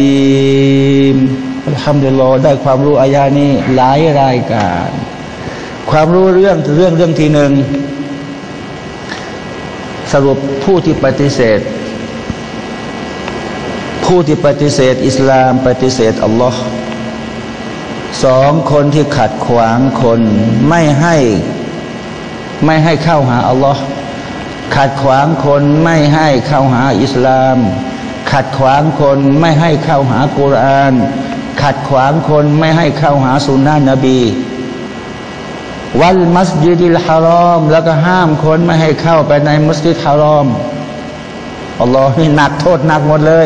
อัลฮัมดุลิลลอฮ์ได้ความรู้อายานี้หลายรายการความรู้เรื่องที่หนึ่งสรุปผู้ที่ปฏิเสธอิสลามปฏิเสธอัลลอฮ์สองคนที่ขัดขวางคนไม่ให้เข้าหาอัลลอฮ์ขัดขวางคนไม่ให้เข้าหาอิสลามขัดขวางคนไม่ให้เข้าหากุรอานขัดขวางคนไม่ให้เข้าหาสุนนะนบีวัลมัสยิดิลฮารอมแล้วก็ห้ามคนไม่ให้เข้าไปในมัสยิดฮารอมอัลลอฮ์นี่หนักโทษหนักหมดเลย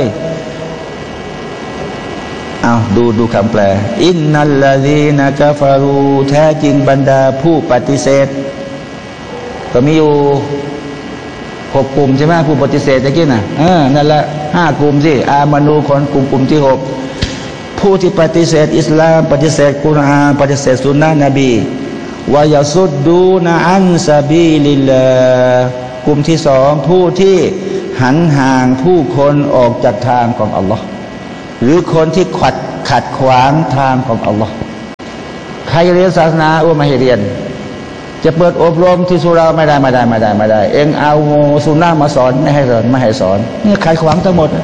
เอาดูคำแปลอินนัลลาซีนะกะฟารูแท้จริงบรรดาผู้ปฏิเสธก็มีอยู่6 กลุ่มใช่ไหมผู้ปฏิเสธตะกี้น่ะนั่นแหละ5 กลุ่มสิอามานูคนกลุ่มที่6ผู้ที่ปฏิเสธอิสลามปฏิเสธกุรอานปฏิเสธสุนนะนบีวายาสุดดูนะอันซาบีลิลลาห์กลุ่มที่2ผู้ที่หันห่างผู้คนออกจากทางของอัลลอฮ์หรือคนที่ขัดขวางทางของอัลลอฮ์ใครเรียนศาสนาไม่ให้เรียนจะเปิดอบรมที่สุราไม่ได้เองเอาสุนนะมาสอนไม่ให้สอนนี่ขัดขวางทั้งหมด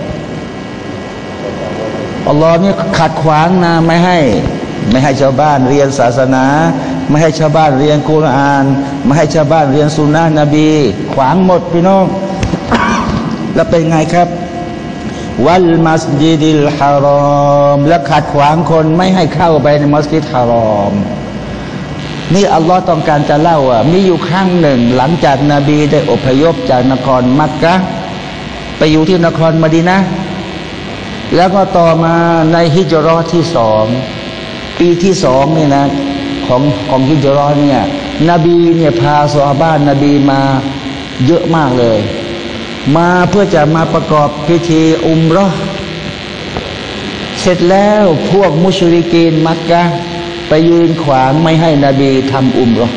อัลลอฮ์นี่ขัดขวางนะไม่ให้ชาวบ้านเรียนศาสนาไม่ให้ชาวบ้านเรียนกุรอานไม่ให้ชาวบ้านเรียนสุนนะนบีขวางหมดพี่น้อง แล้วเป็นไงครับวัลมัสยิดิลฮารอมและขัดขวางคนไม่ให้เข้าไปในมัสยิดฮารอมนี่อัลลอฮ์ต้องการจะเล่าว่ามีอยู่ครั้งหนึ่งหลังจากนบีได้อพยพจากนครมักกะไปอยู่ที่นครมะดีนะห์แล้วก็ต่อมาในฮิจเราะห์ที่2ปีที่2เนี่ยนะของฮิจเราะห์เนี่ยนบีเนี่ยพาซอฮาบะห์นบีมาเยอะมากเลยมาเพื่อจะมาประกอบพิธีอุมเราะห์เสร็จแล้วพวกมุชริกีนมักกะห์ไปยืนขวางไม่ให้นบีทำอุมเราะห์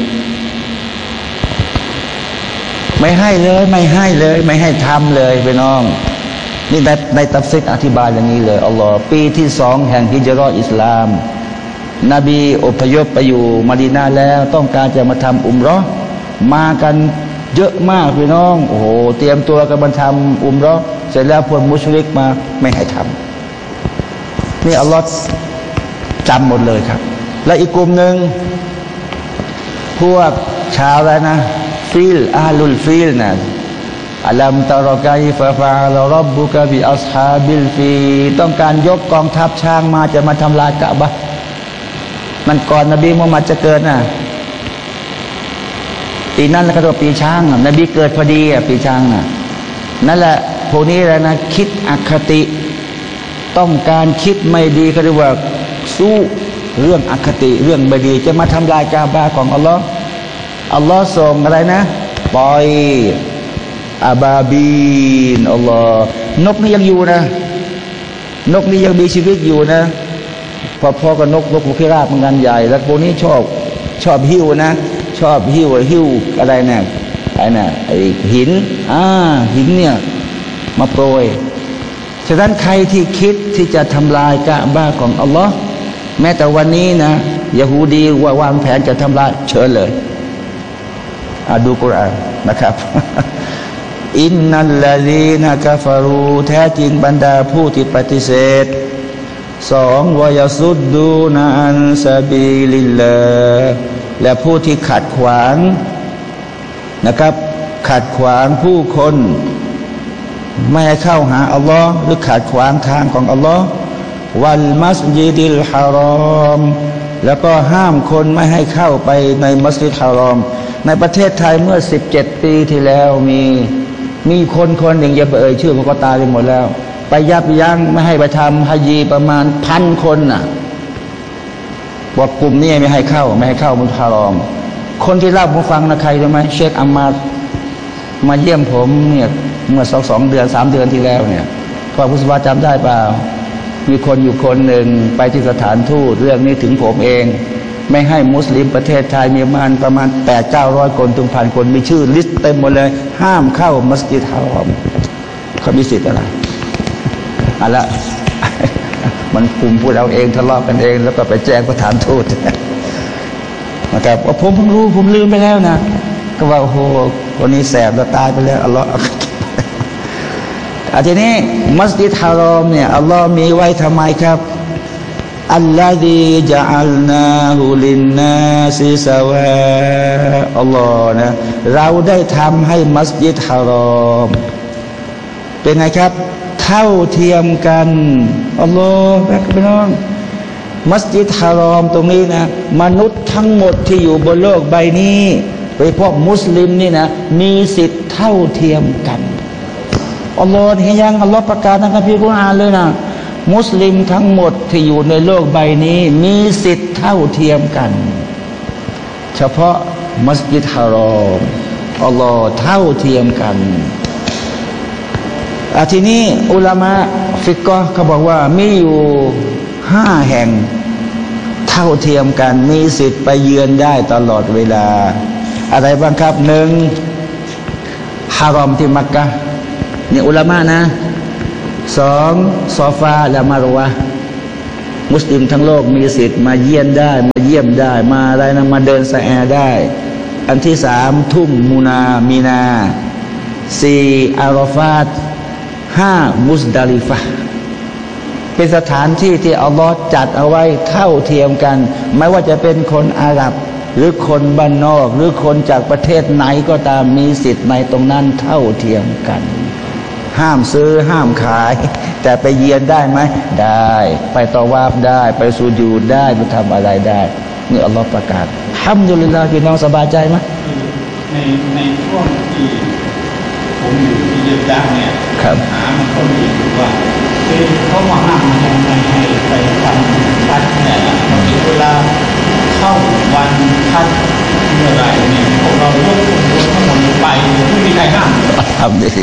ไม่ให้ทำเลยพี่น้องนี่ในตัฟซีรอธิบายอย่างนี้เลยอัลลอฮ์ปีที่2แห่งฮิจเราะห์อิสลามนบีอพยพไปอยู่มะดีนะห์แล้วต้องการจะมาทำอุมเราะห์มากันเยอะมากพี่น้องโอ้โหเตรียมตัวกันมาทำอุมเราะห์เสร็จแล้วพวกมุชริกมาไม่ให้ทำนี่อัลลอฮ์จำหมดเลยครับและอีกกลุ่มหนึ่งพวกชาวอะไรนะฟิลอาลุลฟิลนะอัลัมตะรอกัยฟะฟะอะลร็อบบุกะบิอัศฮาบิลฟีต้องการยกกองทัพช้างมาจะมาทำลายกะบะห์มันก่อนนบีมุฮัมมัดจะเกิดนะปีนั้นแล้วก็ตัวปีช้างนบีเกิดพอดีปีช้างนั่นแหละพวกนี้แหละนะคิดอคติต้องการคิดไม่ดีเขาเรียกว่าสู้เรื่องอคติเรื่องไม่ดีจะมาทำลายกาบะห์ของอัลลอฮ์ส่งอะไรนะปล่อยอาบาบีนอัลลอฮ์นกนี่ยังอยู่นะนกนี่ยังมีชีวิตอยู่นะพอกับนกพิราบเหมือนกันใหญ่แล้วพวกนี้ชอบหิ้วนะชอบหิ้วอะไรเนี่ยไอ้หินเนี่ยมาโปรยฉะนั้นใครที่คิดที่จะทำลายกะบะห์ของอัลลอฮ์แม้แต่วันนี้นะยะฮูดีวางแผนจะทำลายเชิญเลยดูกุรอานนะครับอินนัลลาซีนะกะฟารูแท้จริงบรรดาผู้ที่ปฏิเสธ2วายาสุดดูนะอันซาบีลิลลาห์และผู้ที่ขัดขวางนะครับขัดขวางผู้คนไม่ให้เข้าหาอัลลอฮ์หรือขัดขวางทางของอัลลอฮ์วัลมัสยิดิลฮารอมแล้วก็ห้ามคนไม่ให้เข้าไปในมัสยิดฮารอมในประเทศไทยเมื่อ17 ปีที่แล้วมีคนหนึ่งอย่าไปเอ่ยชื่อเขาก็ตายไปหมดแล้วไปยับยั้งไม่ให้ไปทำฮัจญีประมาณ1,000 คนน่ะบอกกลุ่มนี้ไม่ให้เข้ามัสยิดฮารอมคนที่เล่าผมฟังนะใครรู้ไหมเชคอัมมาเยี่ยมผมเนี่ยเมื่อ2 เดือน 3 เดือนที่แล้วเนี่ยพ่อผู้สวาจำได้เปล่ามีคนอยู่คนหนึ่งไปที่สถานทูตเรื่องนี้ถึงผมเองไม่ให้มุสลิมประเทศไทยมีประมาณ800-900 คนถึง1,000 คนมีชื่อลิสต์เต็มหมดเลยห้ามเข้ามัสยิดฮารอมเขามีสิทธิ์อะไรละมันกลุ่มพวกเราเองทะเลาะกันเองแล้วก็ไปแจ้งประธานทูตนะครับว่าผมเพิ่งรู้ผมลืมไปแล้วนะก็ว่าโอ้โหคนนี้แสบแล้วตายไปแล้วอัลลอฮ์ทีนี้มัสยิดฮารอมเนี่ยอัลลอฮ์มีไว้ทำไมครับอัลลอฮีจะอัลนาฮุลินนาซิสวาอัลลอฮ์นะเราได้ทำให้มัสยิดฮารอมเป็นไงครับเท่าเทียมกันอัลลอฮ์พี่น้องมัสยิดฮารอมตรงนี้นะมนุษย์ทั้งหมดที่อยู่บนโลกใบนี้โดยเฉพาะมุสลิมนี่นะมีสิทธิ์เท่าเทียมกันอัลลอฮ์เห็นยังอัลลอฮ์ประกาศในคัมภีร์กุรอานเลยนะมุสลิมทั้งหมดที่อยู่ในโลกใบนี้มีสิทธิ์เท่าเทียมกันเฉพาะมัสยิดฮารอมอัลลอฮ์เท่าเทียมกันทีนี้อุลามะฟิกกอห์เขาบอกว่ามีอยู่5 แห่งเท่าเทียมกันมีสิทธิ์ไปเยือนได้ตลอดเวลาอะไรบ้างครับ1ฮารอมที่มักกะห์นี่อุลามะนะ2ซอฟาและมารวะมุสลิมทั้งโลกมีสิทธิ์มาเยี่ยมได้มาเยี่ยมได้มาอะไรนะมาเดินสะแอได้อันที่3ทุ่มมูนามีนา4อาราฟาต5มุสดาลิฟะเป็นสถานที่ที่อัลลอฮ์จัดเอาไว้เท่าเทียมกันไม่ว่าจะเป็นคนอาหรับหรือคนบ้านนอกหรือคนจากประเทศไหนก็ตามมีสิทธิ์ในตรงนั้นเท่าเทียมกันห้ามซื้อห้ามขายแต่ไปเยือนได้ไหมได้ไปตอวาฟได้ไปสุญูดได้ไปทำอะไรได้นี่อัลลอฮ์ประกาศฮัมดุลิลลาห์พี่น้องสบายใจไหมในช่วงที่ผมอยู่ที่เยอรมันเนี่ยหามันก็มีอยู่ว่าคือเขามาห้ามมันยังไงให้ไปทำทัศน์เนี่ยเวลาเข้าวันทัศน์เมื่อไรเนี่ยพวกเรายกตัวทั้งหมดไปไม่มีใครห้ามทำได้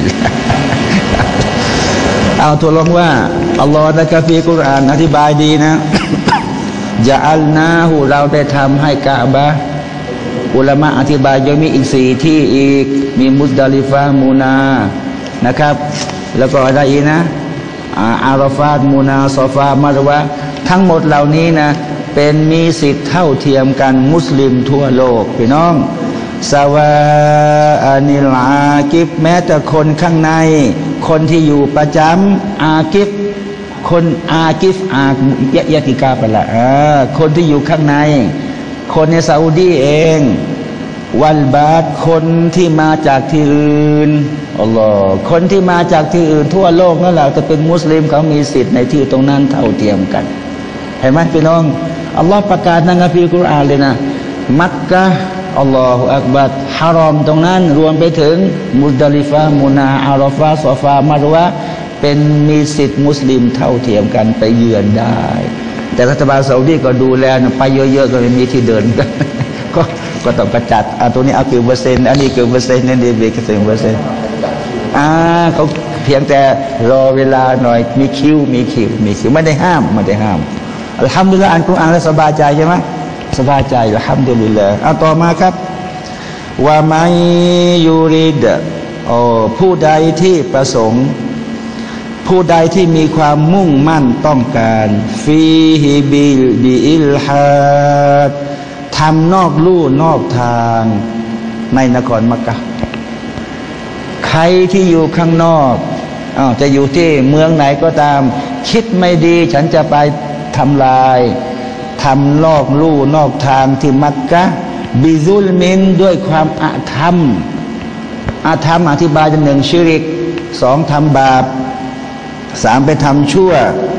เอาทวนลงว่าอัลลอฮฺในคัมภีร์กุรอานอธิบายดีนะจะอัลนาหูเราได้ทำให้กะบะห์อุลามะอธิบายยังมีอีก4 ที่อีกมีมุสดาลิฟะมูนานะครับแล้วก็อะไรอีกนะอาราฟาตมูนาซอฟามารวะทั้งหมดเหล่านี้นะเป็นมีสิทธิ์เท่าเทียมกันมุสลิมทั่วโลกพี่น้องสวาอานิลอากิฟแม้แต่คนข้างในคนที่อยู่ประจำอากิฟคนอากิฟยะติกาไปละคนที่อยู่ข้างในคนในซาอุดีเองวัลบาดคนที่มาจากที่อื่นอัลลอฮ์คนที่มาจากที่อื่นทั่วโลกนั่นแหละจะเป็นมุสลิมเขามีสิทธิ์ในที่ตรงนั้นเท่าเทียมกันเห็นไหมพี่น้องอัลลอฮ์ประกาศในคัมภีร์กุรอานเลยนะมักกะห์อัลลอฮฺอักบัรฮารอมตรงนั้นรวมไปถึงมุสดาลิฟะมูนาอาราฟาซอฟามารวะเป็นมีสิทธิ์มุสลิมเท่าเทียมกันไปเยือนได้แต่รัฐบาลซาอุดีก็ดูแลไปเยอะๆก็ไม่มีที่เดินก็ต้องกระจัดตัวนี้เอากี่เปอร์เซ็นต์อันนี้กี่เปอร์เซ็นต์นี่ดีเบกกี่เปอร์เซ็นต์เขาเพียงแต่รอเวลาหน่อยมีคิวไม่ได้ห้ามอัลฮัมดุลิลลาห์อ่านกุรอานแล้วสบายใจใช่ไหมสบายใจอัลฮัมดุลิลลาห์ต่อมาครับว่ามัยยูริดผู้ใดที่ประสงค์ผู้ใดที่มีความมุ่งมั่นต้องการฟีฮิบิอิลฮาดทำนอกลู่นอกทางในนครมักกะห์ใครที่อยู่ข้างนอกจะอยู่ที่เมืองไหนก็ตามคิดไม่ดีฉันจะไปทำลายทำนอกลู่นอกทางที่มักกะห์บิซุลมินด้วยความอาธรรมอธิบาย1ชิริก2ทำบาป3ไปทำชั่ว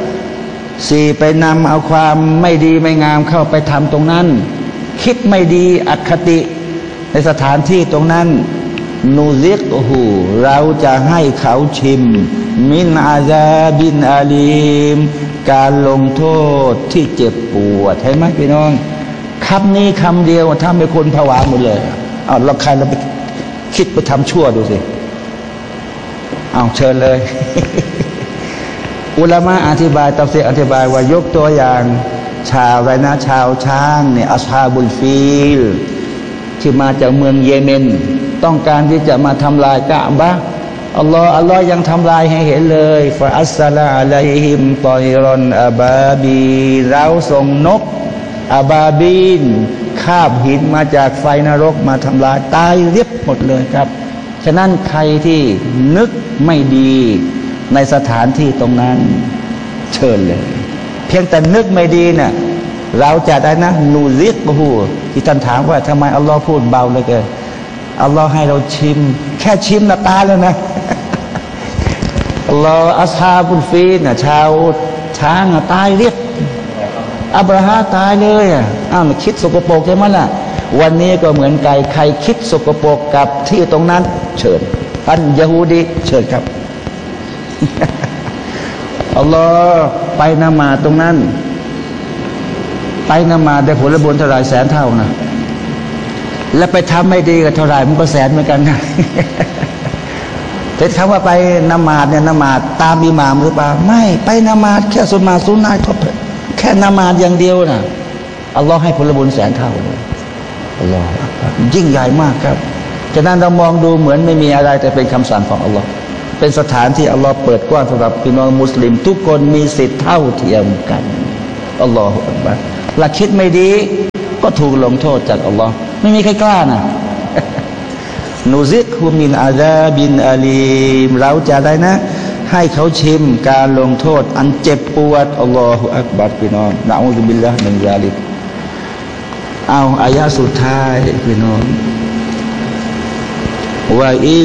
4ไปนำเอาความไม่ดีไม่งามเข้าไปทำตรงนั้นคิดไม่ดีอคติในสถานที่ตรงนั้นนูซิกหูเราจะให้เขาชิมมินอาซาบินอาลีมการลงโทษที่เจ็บปวดเห็นไหมพี่น้องคำนี้คำเดียวทำให้คนผวาหมดเลยเราใครเราไปคิดไปทำชั่วดูสิเชิญเลย อุลามะอธิบายตัฟซีรอธิบายว่ายกตัวอย่างชาวไรนะชาวช้างเนี่ยอัศฮาบุลฟีลที่มาจากเมืองเยเมนต้องการที่จะมาทำลายกะบะห์อัลลอฮ์ยังทำลายให้เห็นเลยฟาอัสซาลาอะลัยฮิมตอยรอนอาบาบีเราส่งนกอาบาบีนคาบหินมาจากไฟนรกมาทำลายตายเรียบหมดเลยครับฉะนั้นใครที่นึกไม่ดีในสถานที่ตรงนั้นเชิญเลยเพียงแต่นึกไม่ดีเนี่ยเราจะได้นะนูซิกหูที่ท่านถามว่าทำไมอัลลอฮ์พูดเบาเหลือเกินอัลลอฮ์ให้เราชิมแค่ชิมนะตายแล้วนะอัลลอฮ์อัศฮาบุลฟีนชาวช้างตายเรียบอับราฮาตายเลยคิดสกปรกใช่ไหมล่ะวันนี้ก็เหมือนไก่ใครคิดสกปรกกับที่ตรงนั้นเชิญท่านยะฮูดีเชิญครับ อัลลอฮ์ไปนมาตรงนั้นไปนมาได้ผลบุญเท่าไรแสนเท่านะแล้วไปทำไม่ดีกับเท่าไรมันก็แสนเหมือนกันนะแต่คำว่าไปนมาดเนี่ยนมาดตามอิหม่ามหรือเปล่าไม่ไปนมาดแค่สุนนะสุนนะก็แค่นมาดอย่างเดียวนะอัลลอฮ์ให้ผลบุญแสนเท่าเลยอัลลอฮ์ยิ่งใหญ่มากครับฉะนั้นเรามองดูเหมือนไม่มีอะไรแต่เป็นคำสั่งของอัลลอฮ์เป็นสถานที่อัลลอฮ์เปิดกว้างสำหรับพี่น้องมุสลิมทุกคนมีสิทธิ์เท่าเทียมกันอัลลอฮฺอักบัรหลักคิดไม่ดีก็ถูกลงโทษจากอัลลอฮ์ไม่มีใครกล้านะนูซิกฮุมินอาซาบินอาลีมเราจะได้นะให้เขาชิมการลงโทษอันเจ็บปวดอัลลอฮฺอักบัรพี่น้องนะอูซุบิลลาฮ์มินซาลิกเอาอายะสุดท้ายพี่น้องว่า